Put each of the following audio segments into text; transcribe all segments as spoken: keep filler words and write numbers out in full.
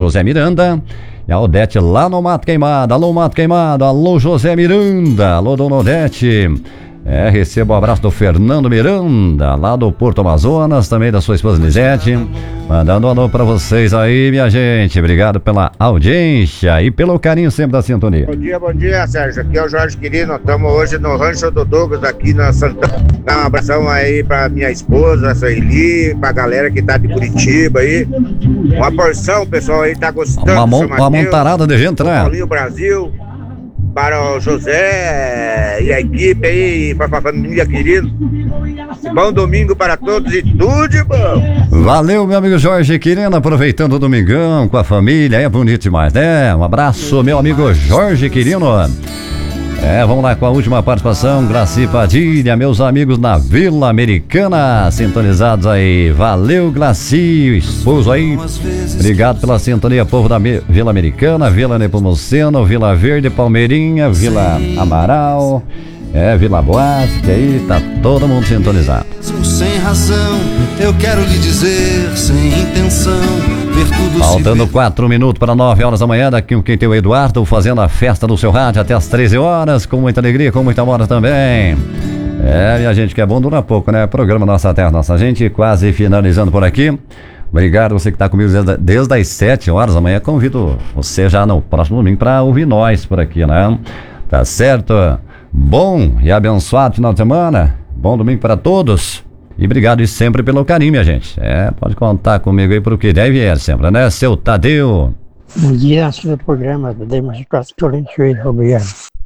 José Miranda. E a Odete lá no Mato Queimado. Alô, Mato Queimado. Alô, José Miranda. Alô, dona Odete. É, recebo o abraço do Fernando Miranda, lá do Porto Amazonas, também da sua esposa Lisete. Mandando um alô pra vocês aí, minha gente. Obrigado pela audiência e pelo carinho sempre da sintonia. Bom dia, bom dia, Sérgio. Aqui é o Jorge Quirino. Estamos hoje no Rancho do Douglas, aqui na Santana. Dá um abração aí pra minha esposa, a Sueli, pra galera que tá de Curitiba aí. Uma porção, pessoal aí tá gostando. Uma, mon- uma montarada de gente, né? Paulinho Brasil. Para o José e a equipe aí, para a família querida. Bom domingo para todos e tudo de bom. Valeu, meu amigo Jorge Quirino, aproveitando o domingão com a família, é bonito demais, né? Um abraço, meu amigo Jorge Quirino. É, vamos lá com a última participação, Graci Padilha, meus amigos na Vila Americana, sintonizados aí. Valeu, Graci, esposo aí. Obrigado pela sintonia, povo da Vila Americana, Vila Nepomuceno, Vila Verde, Palmeirinha, Vila Amaral, é, Vila Boasque, aí tá todo mundo sintonizado. Sem razão, eu quero lhe dizer, sem intenção, ver tudo. Faltando quatro minutos para nove horas da manhã, daqui quem tem o Eduardo fazendo a festa do seu rádio até as treze horas, com muita alegria, com muita moda também. É, minha gente, que é bom dura pouco, né? Programa Nossa Terra, Nossa Gente, quase finalizando por aqui. Obrigado você que está comigo desde, desde as sete horas da manhã. Convido você já no próximo domingo para ouvir nós por aqui, né? Tá certo? Bom e abençoado final de semana. Bom domingo para todos. E obrigado e sempre pelo carinho, minha gente. É, pode contar comigo aí pro que der e vier sempre, né? Seu Tadeu. Bom dia, assina o programa. Demos obrigado.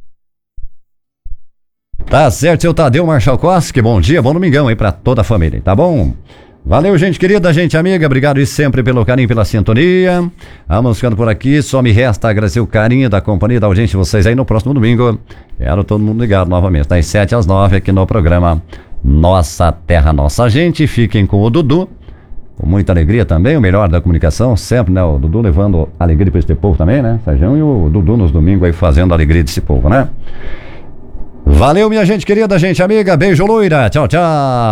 Tá certo, seu Tadeu Marshall Koski. Bom dia, bom domingão aí pra toda a família, tá bom? Valeu, gente querida, gente amiga. Obrigado e sempre pelo carinho, pela sintonia. Vamos ficando por aqui. Só me resta agradecer o carinho da companhia, da audiência de vocês aí no próximo domingo. Quero todo mundo ligado novamente, das sete às nove aqui no programa Nossa Terra, Nossa Gente. Fiquem com o Dudu, com muita alegria também, o melhor da comunicação, sempre, né? O Dudu levando alegria para esse povo também, né? Sérgio, e o Dudu nos domingos aí fazendo alegria desse povo, né? Valeu, minha gente querida, gente amiga. Beijo, loira. Tchau, tchau.